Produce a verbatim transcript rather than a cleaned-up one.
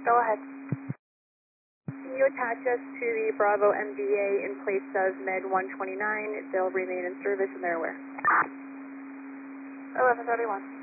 Go ahead. Can you attach us to the Bravo M D A in place of Med one twenty-nine? They'll remain in service and they're aware. eleven thirty-one.